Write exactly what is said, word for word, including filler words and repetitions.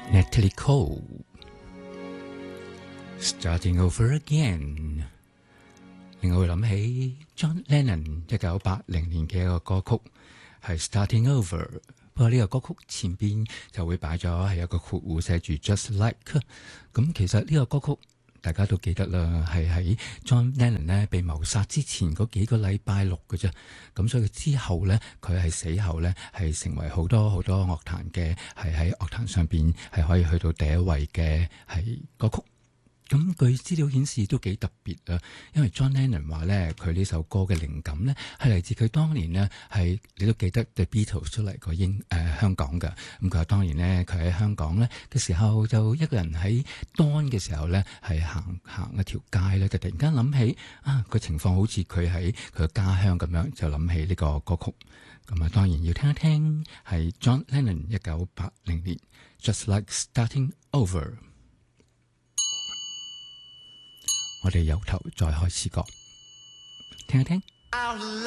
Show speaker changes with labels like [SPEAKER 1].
[SPEAKER 1] Natalie Cole Starting Over Again， 令我會諗起 John Lennon 一九八零年嘅一個歌曲係 Starting Over， 不過呢個歌曲前邊就會擺咗係一個括弧寫住 Just Like， 咁其實呢個歌曲大家都記得啦，係喺 John Lennon 咧被謀殺之前嗰幾個禮拜六嘅啫，咁所以之後咧佢係死後咧係成為好多好多樂壇嘅係喺樂壇上邊係可以去到第一位嘅係歌曲。咁據資料顯示都幾特別啊，因為 John Lennon 話咧，佢呢首歌嘅靈感咧係嚟自佢當年呢，係你都記得 The Beatles 出嚟過英誒、呃、香港㗎。咁佢話當年呢，佢喺香港咧嘅時候就一個人喺 dawn 嘅時候咧係行行一條街咧，就突然間諗起啊個情況好似佢喺佢嘅家鄉咁樣，就諗起呢個歌曲。咁啊當然要聽一聽係 John Lennon 一九八零年 Just Like Starting Over。我哋由頭再開始過，聽一聽。